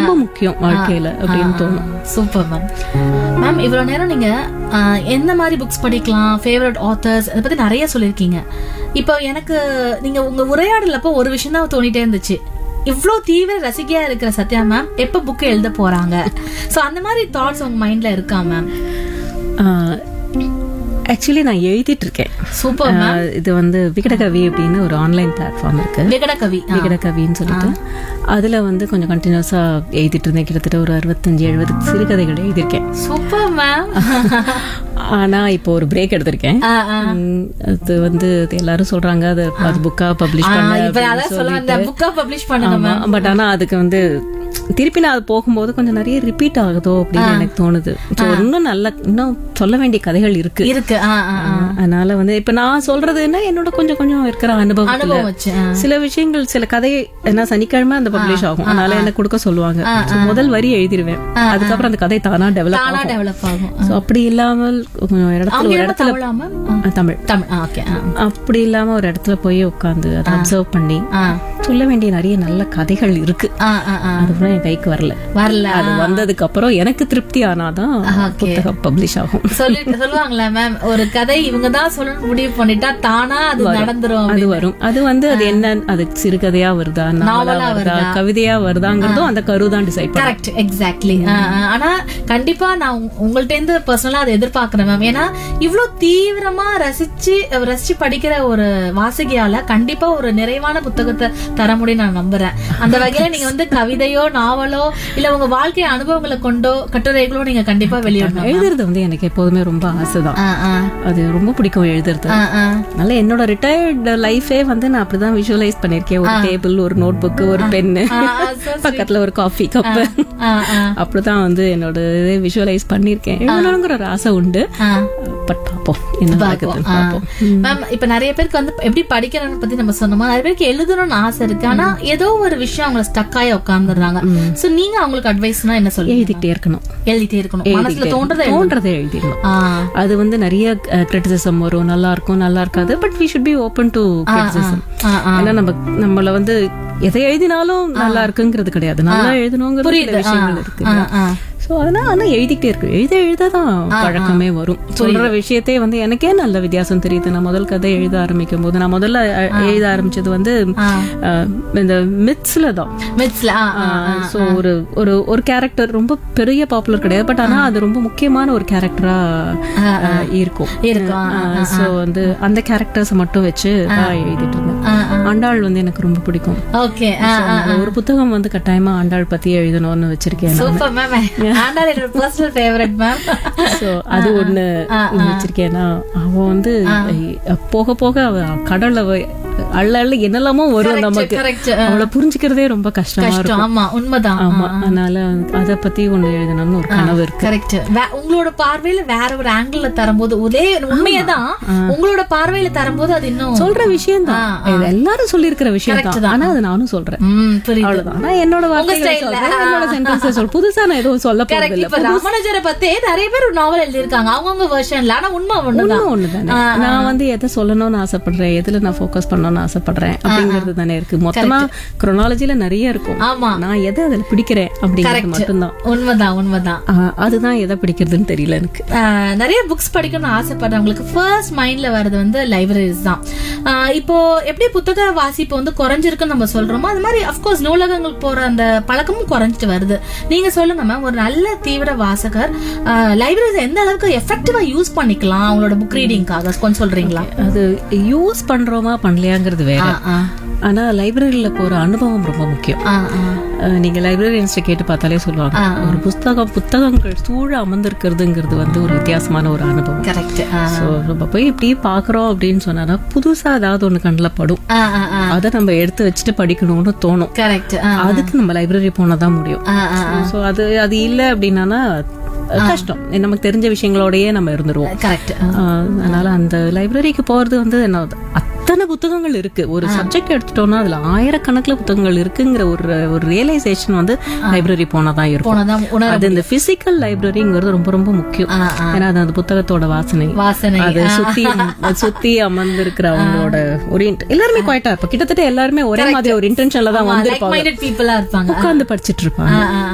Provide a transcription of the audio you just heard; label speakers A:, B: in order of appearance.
A: ரொம்ப முக்கியம் வாழ்க்கையில அப்படின்னு தோணும்.
B: Super ma'am. மேம் இவ்வளவு நேரம் நீங்க எந்த மாதிரி புக்ஸ் படிக்கலாம், ஃபேவரட் ஆத்தர்ஸ், அதை பத்தி நிறைய சொல்லிருக்கீங்க. இப்போ எனக்கு நீங்க உங்க உரையாடலப்போ ஒரு விஷயம் தான் தோணிட்டே இருந்துச்சு. இவ்ளோ தீவிர ரசிகையா இருக்கிற சத்யா மேம் எப்ப புக் எழுத போறாங்க? சோ அந்த மாதிரி தாட்ஸ் உங்க மைண்ட்ல இருக்கா மேம்?
A: ஆக்சுவலி நான் எழுதிட்டு இருக்கேன்.
B: Super ma'am.
A: இது வந்து விகடகவி அப்படின்னு ஒரு ஆன்லைன் பிளாட்ஃபார்ம் இருக்கு, விகடகவின்னு சொல்லிட்டு. அதுல வந்து கொஞ்சம் கண்டினியூஸா எழுதிட்டு இருந்தேன். கிட்டத்தட்ட ஒரு 65-70 சிறுகதைகள் எழுதியிருக்கேன்.
B: Super ma'am.
A: ஆனா இப்போ ஒரு பிரேக் எடுத்திருக்கேன். அது வந்து எல்லாரும் சொல்றாங்க அது புக்கா பப்ளிஷ் பண்ண, பட் ஆனா அதுக்கு வந்து திருப்பி நான் அது போகும்போது கொஞ்சம் நிறைய ரிப்பீட் ஆகுதோ அப்படின்னு எனக்கு தோணுது. இன்னும் சொல்ல வேண்டிய கதைகள் இருக்கு. அதனால வந்து இப்ப நான் சொல்றதுன்னா என்னோட கொஞ்சம் கொஞ்சம் இருக்கிற அனுபவத்துல சில விஷயங்கள், சில கதை என்ன சனிக்கிழமை அந்த பப்ளிஷ் ஆகும், அதனால எனக்கு கொடுக்க சொல்லுவாங்க. முதல் வரி எழுதிருவேன், அதுக்கப்புறம் அந்த கதை தானா டெவலப் ஆகும். அப்படி இல்லாமல் ஒரு இடத்துல தமிழ் அப்படி இல்லாம ஒரு இடத்துல போய் உட்காந்து அதை அப்சர்வ் பண்ணி சொல்ல வேண்டிய நிறைய நல்ல கதைகள் இருக்கு. அதுதான் என் கைக்கு வரல. அது வந்ததுக்கு அப்புறம் எனக்கு திருப்தி ஆனாதான் புத்தகம் பப்ளிஷ் ஆகும்.
B: சொல்லுவாங்களா மேம், ஒரு கதை இவங்க தான் சொல்லணும் முடிவு பண்ணிட்டா தானா அது நடந்துரும்,
A: அது வரும். அது வந்து அது என்ன, அது சிறுகதையா வருதா, நாவலா வருதா, கவிதையா வருதாங்கிறதும் அந்த கருதான் டிசைட் பண்ணும்.
B: Correct, exactly. ஆனா கண்டிப்பா நான் உங்கள்ட்ட இருந்து பர்சனலா அதை எதிர்பார்க்கிறேன் மேம். ஏன்னா இவ்வளவு தீவிரமா ரசிச்சு படிக்கிற ஒரு வாசகியால கண்டிப்பா ஒரு நிறைவான புத்தகத்தை தர முடியும் நான் நம்புறேன். அந்த வகையில நீங்க வந்து கவிதையோ நாவலோ இல்ல உங்க வாழ்க்கை அனுபவங்களை கொண்டோ கட்டுரைகளோ நீங்க கண்டிப்பா வெளியிடணும்.
A: எழுதுறது வந்து எனக்கு எப்போதுமே ரொம்ப ஆசைதான். அது ரொம்ப பிடிக்கும் எழுதுறது. நல்ல என்னோட ரிட்டையர்ட் லைஃபே வந்து நான் அப்படிதான் விஷுவலைஸ் பண்ணிருக்கேன். ஒரு டேபிள், ஒரு நோட் புக், ஒரு பென்னு, பக்கத்துல ஒரு காஃபி கப், அப்படிதான் வந்து என்னோட விஷுவலைஸ் பண்ணிருக்கேன். எழுதணுங்கிற ஒரு ஆசை உண்டு. பட் பாப்போம் என்ன பாப்போம்.
B: மேம் இப்ப நிறைய பேருக்கு வந்து எப்படி படிக்கிறத பத்தி நம்ம சொன்னோமா, நிறைய பேருக்கு எழுதணும்னு ஆசை இருக்கு. ஆனா ஏதோ ஒரு விஷயம் அவங்களை ஸ்டக் ஆகி உட்கார்ந்துடுறாங்க. சோ நீங்க அவங்களுக்கு அட்வைஸ்னா என்ன சொல்லுங்க? எழுதிட்டே இருக்கணும். மனசுல தோன்றதை எழுதிடணும். அது வந்து நிறைய கிரிட்டிசிசம் வரும், நல்லா இருக்கும், நல்லா இருக்காது. But we should be open to criticism. ஏன்னா நம்மள வந்து எதை எழுதினாலும் நல்லா இருக்குங்கிறது கிடையாது. நல்லா எழுதணுங்கிற விஷயங்கள் இருக்கு. ஆனா எழுதிட்டே இருக்கு. எழுததான் பழக்கமே வரும். சொல்ற விஷயத்தே வந்து எனக்கே நல்ல வித்தியாசம் தெரியுது. நான் முதல் கதை எழுத ஆரம்பிக்கும் போது, நான் முதல்ல எழுத ஆரம்பிச்சது வந்து இந்த மித்ஸ்ல தான். சோ ஒரு கேரக்டர் ரொம்ப பெரிய பாப்புலர் கிடையாது, பட் ஆனா அது ரொம்ப முக்கியமான ஒரு கேரக்டரா இருக்கும். சோ வந்து அந்த கேரக்டர்ஸ் மட்டும் வச்சு எழுதிட்டு இருந்தேன். ஆண்டாள் வந்து எனக்கு ரொம்ப பிடிக்கும். ஒரு புத்தகம் வந்து கட்டாயமா ஆண்டாள் பத்தி எழுதணும்னு வச்சிருக்கேன். அது ஒண்ணு வச்சிருக்கேன்னா, அவ வந்து போக போக அவ கடல்ல அள்ள என்னெல்லாமோ வரும் நமக்கு. அவளை புரிஞ்சுக்கிறதே ரொம்ப கஷ்டமா இருக்கும். ஆமா, உண்மைதான்.
A: ஆமா, அதனால அத பத்தி ஒண்ணு எழுதணும்னு ஒரு கனவு இருக்கு.
B: கரெக்ட். உங்களோட பார்வையில வேற ஒரு ஆங்கிள் தரும்போது ஒரே உண்மையதான் உங்களோட பார்வையில தரும்போது அது இன்னும் சொல்ற விஷயம்
A: தான். எல்லாரும் சொல்லி இருக்கிற விஷயம் தான். ஆனா அது நானும் சொல்றேன். அவ்வளவுதான். ஆனா என்னோட வார்த்தைகளை சொல்றேன், என்னோட சென்டென்ஸ் சொல்றேன். புதுசா நான் எதுவும் சொல்ல போறது இல்ல.
B: ராமானுஜரை பத்தி நிறைய பேர் நாவல் எழுதிருக்காங்க அவங்கவுங்க வெர்ஷன்ல. ஆனா உண்மை ஒண்ணுதானே.
A: நான் வந்து எதை சொல்லணும்னு ஆசைப்படுறேன், எதுல நான் போக்கஸ் பண்ணணும்னு ஆசைப்படுறேன் அப்படிங்கிறது தானே இருக்கு. மொத்தமா குரோனாலஜில நிறைய இருக்கும். நான் எதை அதுல பிடிக்கிறேன் அப்படிங்கிறது மட்டும்தான்.
B: உண்மைதான்.
A: அதுதான் எதை பிடிக்கிறதுன்னு தெரியல எனக்கு.
B: நிறைய புக்ஸ் படிக்கணும்னு ஆசைப்படுறவங்களுக்கு ஃபர்ஸ்ட் மைண்ட்ல வர்றது வந்து லைப்ரரிஸ் தான். இப்போ எப்படி புத்தக வாசிப்பு வந்து குறைஞ்சிருக்குன்னு நம்ம சொல்றோமோ, அது மாதிரி அப்கோர்ஸ் நூலகங்கள் போற அந்த பழக்கமும் குறைஞ்சிட்டு வருது. நீங்க சொல்லுங்க மேம், ஒரு நல்ல தீவிர வாசகர் லைப்ரரிஸ் எந்த அளவுக்கு எஃபெக்டிவா யூஸ் பண்ணிக்கலாம் அவங்களோட புக் ரீடிங்காக கொஞ்சம் சொல்றீங்களா?
A: அது யூஸ் பண்றோமா பண்ணலையாங்கிறது வேற. ஆனா லைப்ரரியில போற அனுபவம் ரொம்ப முக்கியம். நீங்க லைப்ரரியன்ஸ் கேட்டு பார்த்தாலே சொல்லுவாங்க, ஒரு புத்தகங்கள் சூழ அமர்ந்திருக்கிறதுங்கிறது வந்து ஒரு வித்தியாசமான ஒரு அனுபவம்.
B: கரெக்ட்.
A: சோ நம்ம போய் இப்படி பாக்குறோம் அப்படின்னு சொன்னா புதுசா ஏதாவது ஒண்ணு கண்ணுல படும், அதை நம்ம எடுத்து வச்சுட்டு படிக்கணும்னு தோணும்.
B: கரெக்ட்.
A: அதுக்கு நம்ம லைப்ரரி போனதான் முடியும். சோ அது இல்ல அப்படின்னா கஷ்டம். நமக்கு தெரிஞ்ச விஷயங்களோடயே நம்ம இருந்துருவோம்.
B: கரெக்ட்.
A: அதனால அந்த லைப்ரரிக்கு போறது வந்து அத்தனை புத்தகங்கள் இருக்கு. ஒரு சப்ஜெக்ட் எடுத்துட்டோம்னா அதுல ஆயிரக்கணக்கில் புத்தகங்கள் இருக்குங்கிற ஒரு ரியலைசேஷன் வந்து லைப்ரரி போனதான் இருக்கும். அது இந்த பிசிக்கல் லைப்ரரிங்கிறது ரொம்ப ரொம்ப முக்கியம். ஏன்னா அது அந்த புத்தகத்தோட வாசனை, அது சுத்தி அமர்ந்து இருக்கிற அவங்களோட ஒரு எல்லாருமே குவாய்ட்டா இருப்பாங்க. கிட்டத்தட்ட எல்லாருமே ஒரே மாதிரி ஒரு இன்டென்ஷன்ல தான் வந்து உட்கார்ந்து படிச்சிட்டு இருப்பாங்க.